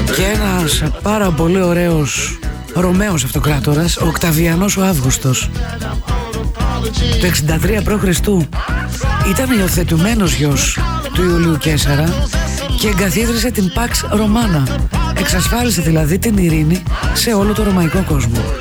Και ένας πάρα πολύ ωραίος Ρωμαίος αυτοκράτορας, ο Οκταβιανός ο Αύγουστος, το 63 π.Χ. ήταν υιοθετουμένος γιος του Ιουλίου Καίσαρα και εγκαθίδρυσε την Pax Romana. Εξασφάλισε δηλαδή την ειρήνη σε όλο το ρωμαϊκό κόσμο.